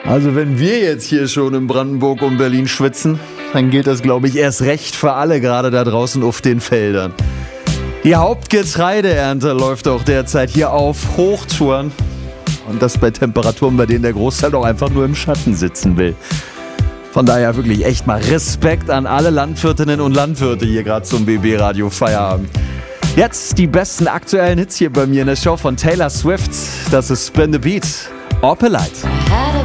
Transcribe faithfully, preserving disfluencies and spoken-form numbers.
Also wenn wir jetzt hier schon in Brandenburg und Berlin schwitzen, dann gilt das, glaube ich, erst recht für alle gerade da draußen auf den Feldern. Die Hauptgetreideernte läuft auch derzeit hier auf Hochtouren. Und das bei Temperaturen, bei denen der Großteil doch einfach nur im Schatten sitzen will. Von daher wirklich echt mal Respekt an alle Landwirtinnen und Landwirte hier gerade zum B B-Radio Feierabend. Jetzt die besten aktuellen Hits hier bei mir in der Show von Taylor Swift. Das ist Spin the Beat. Opelite.